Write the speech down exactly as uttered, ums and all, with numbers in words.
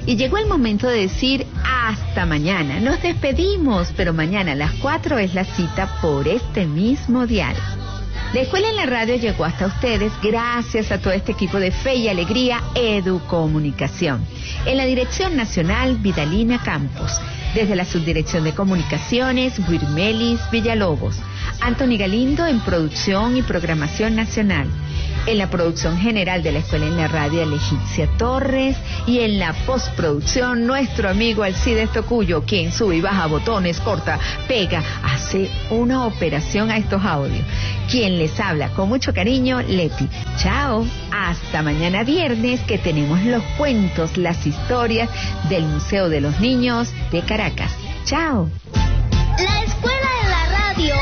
Y llegó el momento de decir hasta mañana. Nos despedimos, pero mañana a las cuatro es la cita por este mismo dial. La Escuela en la Radio llegó hasta ustedes gracias a todo este equipo de Fe y Alegría Educomunicación. En la Dirección Nacional, Vidalina Campos. Desde la Subdirección de Comunicaciones, Wirmelis Villalobos. Anthony Galindo en Producción y Programación Nacional. En la producción general de la Escuela en la Radio, Leticia Torres. Y en la postproducción, nuestro amigo Alcides Tocuyo, quien sube y baja botones, corta, pega, hace una operación a estos audios. Quien les habla con mucho cariño, Leti. Chao, hasta mañana viernes, que tenemos los cuentos, las historias del Museo de los Niños de Caracas. Chao.